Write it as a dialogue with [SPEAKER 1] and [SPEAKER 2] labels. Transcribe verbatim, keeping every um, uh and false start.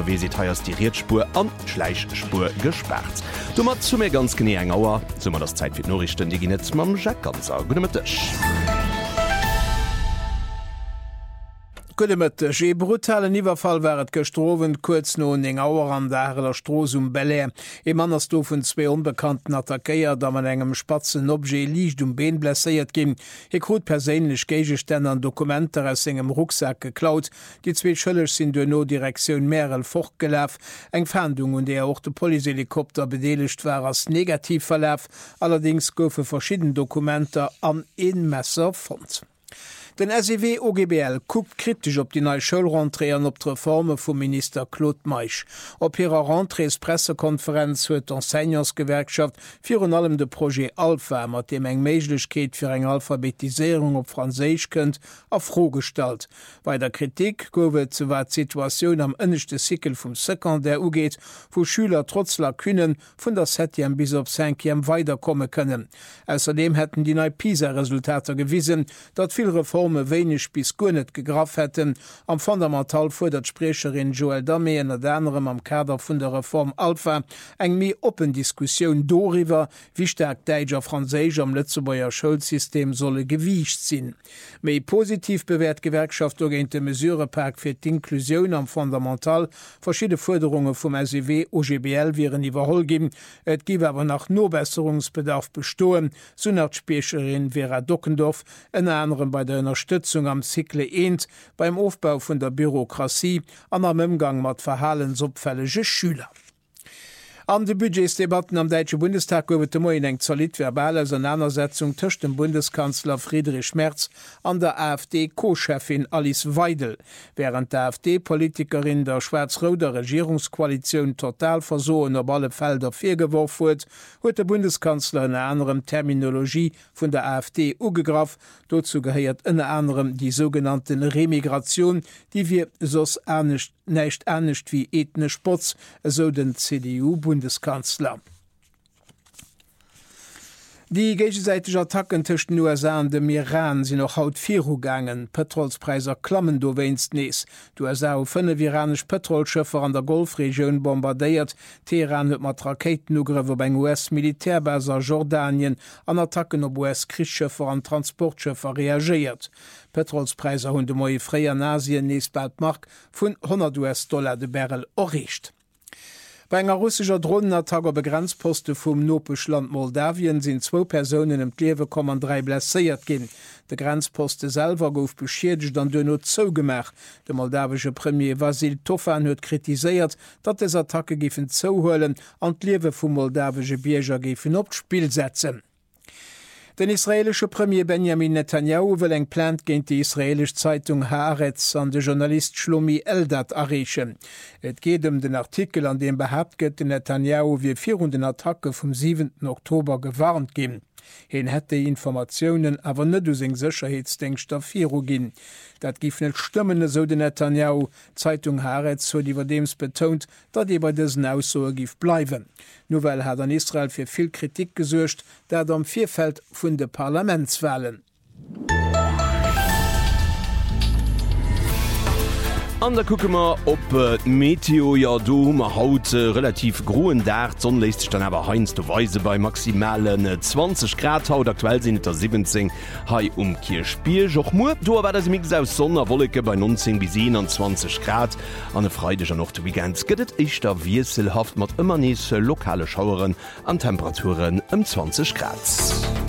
[SPEAKER 1] wie se heiers die Rietspur an Schleichspur gesperrt. Du mat zu mir ganz gene eng Auer, sommer das Zeit fir Norrichten die net mam Jack ganz Gutemëttech.
[SPEAKER 2] Gutemëttech e brutalen Iwerfall wäret gestrowen kurz no eng Auer an der Stroos um Bel. E Manners do vun zwee Unbekannten attackéiert, da man engem spatzen Obje liicht um Been blesséiert gin. E krut perélech Geigestänner an Dokumenter ass engem Rucksack geklaut. Die zwee Schëllech sinn du no Direktiun Merel fortgelaf, eng Fahndung und der auch de Polihelikopter bedeligt war ass negativ verläf, allerdings goufe verschieden Dokumenter an een Messer fand. Den S E W O G B L guckt kritisch op die neue Schulrentrée an op Reforme vum Minister Claude Meich. Op ihrer Rentrees Pressekonferenz huet d'Enseignantsgewerkschaft virun allem de Projekt Alpha, mat dem eng Meiglechkeet fir eng Alphabetisierung op Franzéich kënnt, afrostalt. Bei der Kritik gowe zewar d'Situatioun am ënnechte Sikel vum Sekundär ugeet, wo Schüler trotzler Künnen vun der Septiem bis op Cinquième weiterkomme kënnen. Außerdem hätten die neue PISA-Resultater gewiesen, dat viel Reformen wenig bis gunnet gegraf hätten, am fundamental vor dat Sprecherin Joël Damé en der anderem am Kader vun der Reform Alpha eng mi open Diskussion doriwer, wie stark Deiger Franzéich am Lützebauer Schulsystem solle gewiicht sinn. Mei positiv bewährt Gewerkschaft ogent de Mesurepark fir d'Inklusion am fundamental verschiedene Forderungen vum S E W O G B L viren iwwerhol gin. Et giwe awer nach Nobesserungsbedarf bestoen, so nach Sprecherin Vera Dockendorf en anderem bei der Unterstützung am Zikle eenent beim Aufbau vun der Bürokratie an am Umgang mat verhalensopfällige Schüler. An de Budgetsdebatten am Deutsche Bundestag gowe de Moien eng solid verbale Auseinandersetzung tëcht dem Bundeskanzler Friedrich Merz an der AfD-Co-Chefin Alice Weidel. Während der AfD-Politikerin der schwarz-roter Regierungskoalition total versoen op alle Felder firgeworfen huet, huet der Bundeskanzler in anderem Terminologie vun der AfD ugegraf. Dazu geheiert in anderem die sogenannten Remigration, die wir sos ernst nächt ernstcht wie ethnisch Spotz, so den C D U-Bundeskanzler. Die gegenseitige Attacken zwischen den U S A und dem Iran sind noch haut vier gegangen. Petrolspreiser klammen do weinst nees. Die U S A haben fünf iranische Petrolschiffe an der Golfregion bombardiert. Teheran hat mit Raketenangriffe beim U S-Militärbasis Jordanien an Attacken auf U S-Kriegsschiffe und Transportschiffe reagiert. Petrolspreise haben dem neue Freie in Asien nächst bald Mark von hundert U S-Dollar de Barrel erreicht. Bei enger russischer Drohnenattacker bei Grenzposte vum nopech Land Moldawien sind zwei Personen im Liewe kommen drei blessiert gin. De Grenzposte selber gouf beschädigt an dënno zougemach. De moldawsche Premier Vasil Tofan huet kritisiert, dat es Attacke gifen zouhhöllen an d'Liewe vum moldawsche Bierger gifen opspiel setzen. Den israelische Premier Benjamin Netanyahu will eng plant géint die israelisch Zeitung Haaretz an de Journalist Shlomi Eldad erreichen. Et geht um den Artikel, an dem behauptet gëtt Netanyahu wie vir den Attacke vom siebenten Oktober gewarnt gin. Hin hätte Informationen awer net us eng Sicherheitsdenkstoff Firo gin. Dat gif net stimmene so de Netanyahu. Zeitung Haaretz huet iwwer dems betont, dat iwwer dessen Aussoe gif bleiwen. Nowel hat an Israel fir viel Kritik gesuercht, dat am Vierfeld vun de Parlamentswahlen.
[SPEAKER 1] An der Kuckemer op äh, Meteo ja do ma haut äh, relativ groen der Sonne lässt sich dann aber heinz de Weise bei maximalen äh, zwanzig Grad haut aktuell sind der siebzehn hai um Kirchspiel joch mu do war das Mix aus Sonnerwolke bei neunzehn bis einundzwanzig Grad an de Freitag noch de Weekend gëtt ich da wieselhaft mat immer nees lokale Schaueren an Temperaturen um zwanzig Grad.